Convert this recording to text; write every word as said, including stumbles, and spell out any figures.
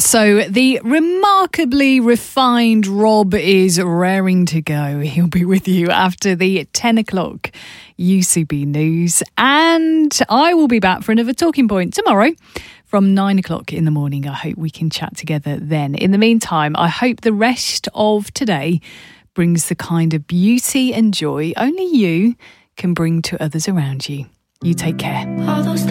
So the remarkably refined Rob is raring to go. He'll be with you after the ten o'clock U C B news. And I will be back for another Talking Point tomorrow from nine o'clock in the morning. I hope we can chat together then. In the meantime, I hope the rest of today brings the kind of beauty and joy only you can bring to others around you. You take care.